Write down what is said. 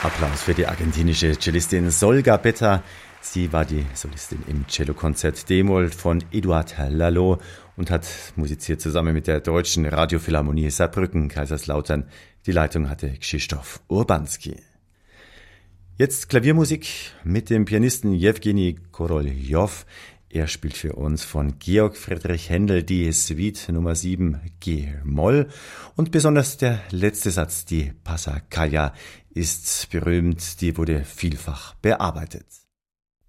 Applaus für die argentinische Cellistin Solga Betta. Sie war die Solistin im Cellokonzert D-Moll von Eduard Laloux und hat musiziert zusammen mit der Deutschen Radiophilharmonie Saarbrücken, Kaiserslautern. Die Leitung hatte Krzysztof Urbanski. Jetzt Klaviermusik mit dem Pianisten Jewgeni Koroljow. Er spielt für uns von Georg Friedrich Händel die Suite Nummer 7 G-Moll. Und besonders der letzte Satz, die Passacaglia, ist berühmt. Die wurde vielfach bearbeitet.